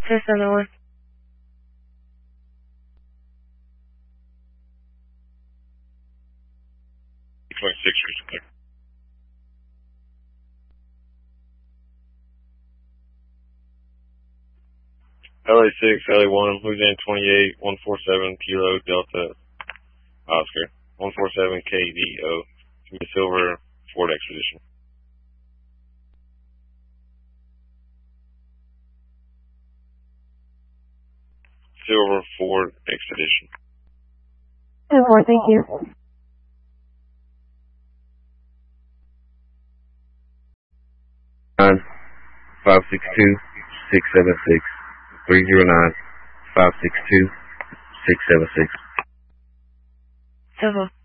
671. 26 recently. LA6, LA1, Louisiana 28, 147 Kilo Delta Oscar, 147 KDO, Silver Ford Expedition. Silver Ford Expedition. 10-4, thank you. Nine 562-676 309-562-676. Silver.